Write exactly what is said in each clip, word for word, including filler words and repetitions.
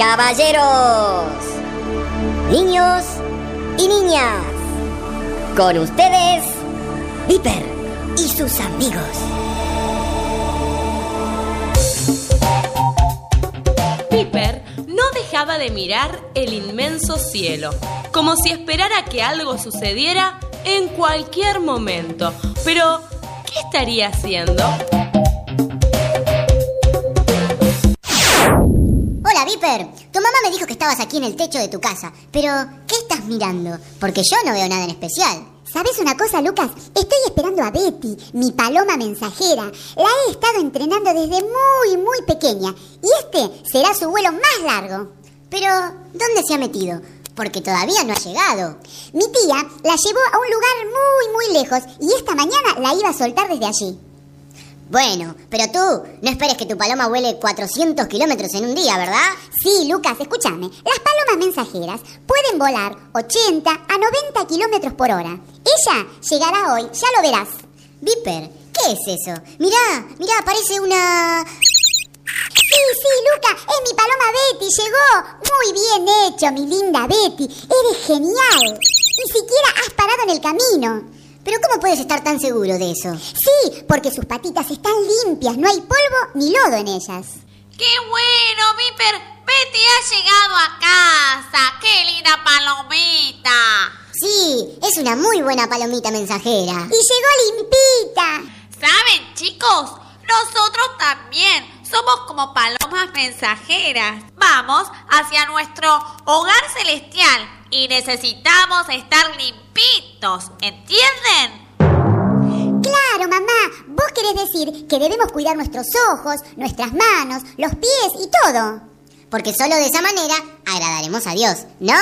Caballeros, niños y niñas, con ustedes, Viper y sus amigos. Viper no dejaba de mirar el inmenso cielo, como si esperara que algo sucediera en cualquier momento. Pero, ¿qué estaría haciendo? Hola, Viper. Tu mamá me dijo que estabas aquí en el techo de tu casa. Pero, ¿qué estás mirando? Porque yo no veo nada en especial. ¿Sabes una cosa, Lucas? Estoy esperando a Betty, mi paloma mensajera. La he estado entrenando desde muy, muy pequeña. Y este será su vuelo más largo. Pero, ¿dónde se ha metido? Porque todavía no ha llegado. Mi tía la llevó a un lugar muy, muy lejos y esta mañana la iba a soltar desde allí. Bueno, pero tú no esperes que tu paloma vuele cuatrocientos kilómetros en un día, ¿verdad? Sí, Lucas, escúchame. Las palomas mensajeras pueden volar ochenta a noventa kilómetros por hora. Ella llegará hoy, ya lo verás. Viper, ¿qué es eso? Mirá, mirá, parece una... Sí, sí, Lucas, es mi paloma Betty, llegó. Muy bien hecho, mi linda Betty. Eres genial. Ni siquiera has parado en el camino. ¿Pero cómo puedes estar tan seguro de eso? Sí, porque sus patitas están limpias, no hay polvo ni lodo en ellas. ¡Qué bueno, Viper! Betty ha llegado a casa. ¡Qué linda palomita! Sí, es una muy buena palomita mensajera. Y llegó limpita. ¿Saben, chicos? Nosotros también somos como palomas mensajeras. Vamos hacia nuestro hogar celestial y necesitamos estar limpitos, ¿entienden? Claro, mamá. Vos querés decir que debemos cuidar nuestros ojos, nuestras manos, los pies y todo. Porque solo de esa manera agradaremos a Dios, ¿no?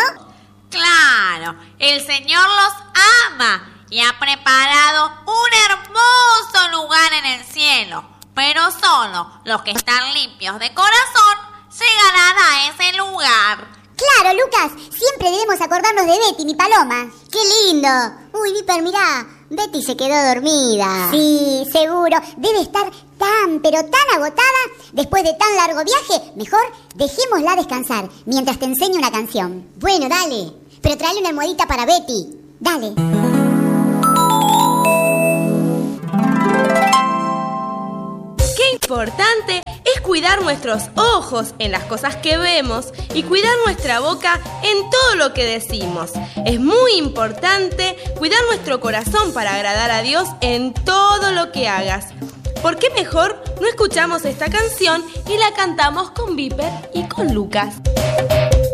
Claro, el Señor los ama y ha preparado un hermoso lugar en el cielo. Pero solo los que están limpios de corazón llegarán a ese lugar. Claro, Lucas, siempre debemos acordarnos de Betty, mi paloma. ¡Qué lindo! Uy, Viper, mirá, Betty se quedó dormida. Sí, seguro, debe estar tan, pero tan agotada. Después de tan largo viaje, mejor dejémosla descansar mientras te enseño una canción. Bueno, dale, pero tráele una almohadita para Betty. Dale. Qué importante es cuidar nuestros ojos en las cosas que vemos y cuidar nuestra boca en todo lo que decimos. Es muy importante cuidar nuestro corazón para agradar a Dios en todo lo que hagas. ¿Por qué mejor no escuchamos esta canción y la cantamos con Viper y con Lucas?